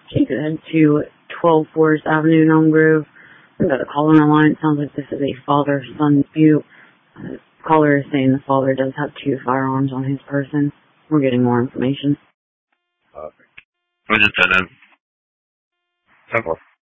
Take it to 12 Forest Avenue in Elm Grove. We've got a caller on the line. It sounds like this is a father-son dispute. The caller is saying the father does have 2 firearms on his person. We're getting more information. Was it 10? 10-4.